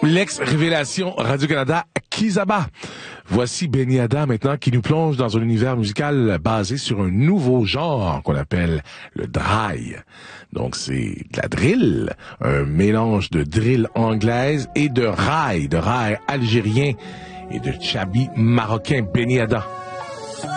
L'ex-révélation Radio-Canada, Kizaba. Voici Beniada maintenant qui nous plonge dans un univers musical basé sur un nouveau genre qu'on appelle le dry. Donc c'est de la drill, un mélange de drill anglaise et de rail algérien et de chabi marocain. Beniada.